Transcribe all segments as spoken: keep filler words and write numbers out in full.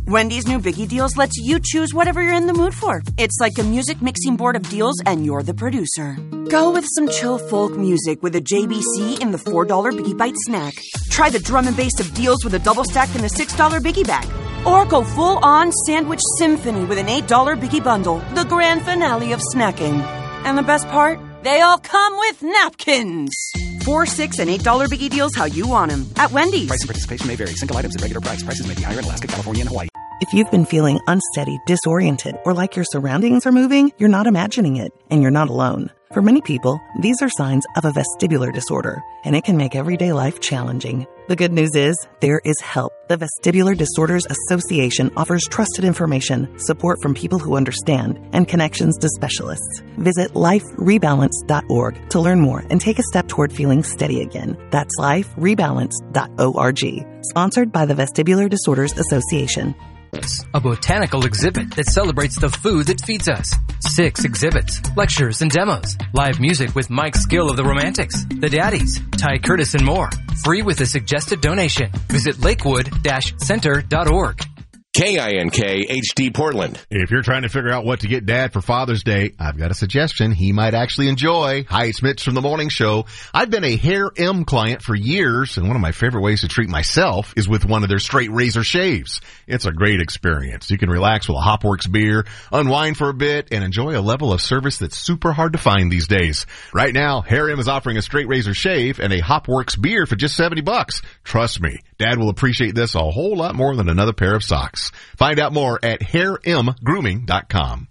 Wendy's new Biggie Deals lets you choose whatever you're in the mood for. It's like a music mixing board of deals, and you're the producer. Go with some chill folk music with a J B C in the four dollar Biggie Bite snack. Try the drum and bass of deals with a double stack in the six dollar Biggie Bag. Or go full-on sandwich symphony with an eight dollar Biggie Bundle, the grand finale of snacking. And the best part? They all come with napkins. Four, six, and eight dollar Biggie Deals how you want them at Wendy's. Price and participation may vary. Single items at regular price. Prices may be higher in Alaska, California, and Hawaii. If you've been feeling unsteady, disoriented, or like your surroundings are moving, you're not imagining it, and you're not alone. For many people, these are signs of a vestibular disorder, and it can make everyday life challenging. The good news is, there is help. The Vestibular Disorders Association offers trusted information, support from people who understand, and connections to specialists. Visit life rebalance dot org to learn more and take a step toward feeling steady again. That's life rebalance dot org. Sponsored by the Vestibular Disorders Association. A botanical exhibit that celebrates the food that feeds us. Six exhibits, lectures, and demos. Live music with Mike Skill of the Romantics, The Daddies, Ty Curtis, and more. Free with a suggested donation. Visit lakewood dash center dot org. K I N K H D Portland. If you're trying to figure out what to get Dad for Father's Day, I've got a suggestion he might actually enjoy. Hi, it's Mitch from the Morning Show. I've been a Hair M client for years, and one of my favorite ways to treat myself is with one of their straight razor shaves. It's a great experience. You can relax with a Hopworks beer, unwind for a bit, and enjoy a level of service that's super hard to find these days. Right now, Hair M is offering a straight razor shave and a Hopworks beer for just seventy bucks. Trust me, Dad will appreciate this a whole lot more than another pair of socks. Find out more at hair m grooming dot com.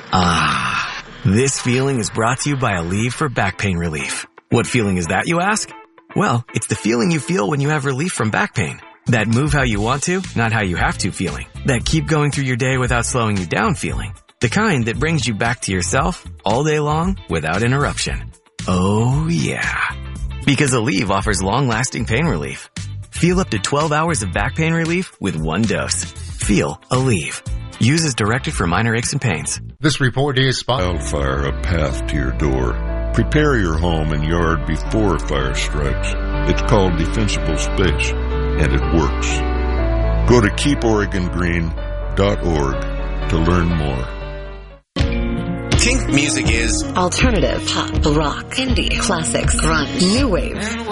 Ah, this feeling is brought to you by Aleve for back pain relief. What feeling is that, you ask? Well, it's the feeling you feel when you have relief from back pain. That move how you want to, not how you have to feeling. That keep going through your day without slowing you down feeling. The kind that brings you back to yourself all day long without interruption. Oh yeah. Because Aleve offers long-lasting pain relief. Feel up to twelve hours of back pain relief with one dose. Feel Aleve. Use as directed for minor aches and pains. This report is sponsored. Wildfire a path to your door. Prepare your home and yard before a fire strikes. It's called defensible space, and it works. Go to keep oregon green dot org to learn more. Tink music is alternative, pop, rock, indie, classics, grunge, new wave.